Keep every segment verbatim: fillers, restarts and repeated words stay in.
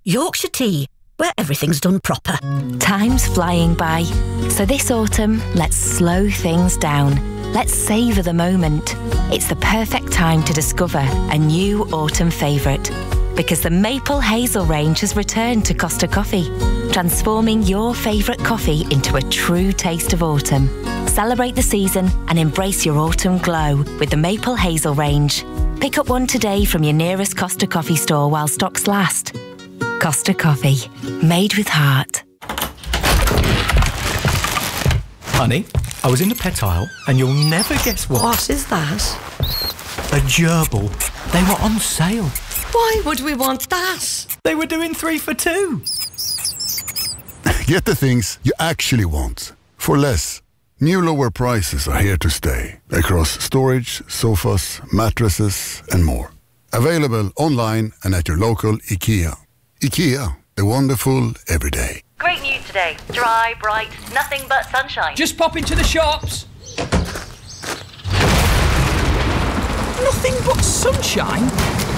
Yorkshire Tea, where everything's done proper. Time's flying by, so this autumn, let's slow things down. Let's savour the moment. It's the perfect time to discover a new autumn favourite. Because the Maple Hazel range has returned to Costa Coffee, transforming your favourite coffee into a true taste of autumn. Celebrate the season and embrace your autumn glow with the Maple Hazel range. Pick up one today from your nearest Costa Coffee store while stocks last. Costa Coffee, made with heart. Honey, I was in the pet aisle and you'll never guess what. What is that? A gerbil. They were on sale. Why would we want that? They were doing three for two. Get the things you actually want for less. New lower prices are here to stay across storage, sofas, mattresses and more. Available online and at your local IKEA. IKEA, the wonderful everyday. Great news today. Dry, bright, nothing but sunshine. Just pop into the shops. Nothing but sunshine?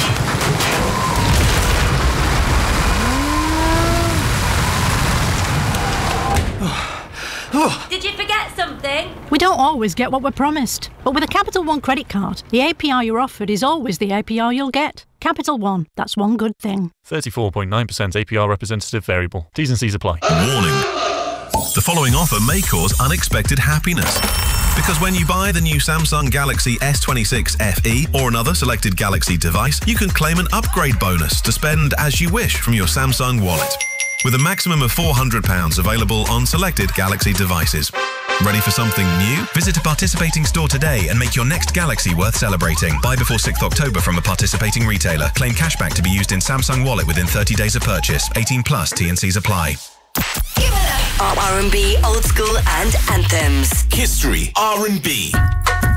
Did you forget something? We don't always get what we're promised, but with a Capital One credit card, the A P R you're offered is always the A P R you'll get. Capital One, that's one good thing. thirty-four point nine percent A P R representative variable. T's and C's apply. Warning. The following offer may cause unexpected happiness. Because when you buy the new Samsung Galaxy S twenty-six F E or another selected Galaxy device, you can claim an upgrade bonus to spend as you wish from your Samsung wallet. With a maximum of four hundred pounds available on selected Galaxy devices. Ready for something new? Visit a participating store today and make your next Galaxy worth celebrating. Buy before sixth of October from a participating retailer. Claim cashback to be used in Samsung Wallet within thirty days of purchase. eighteen plus, T and C's apply. R and B, old school and anthems. History, R and B.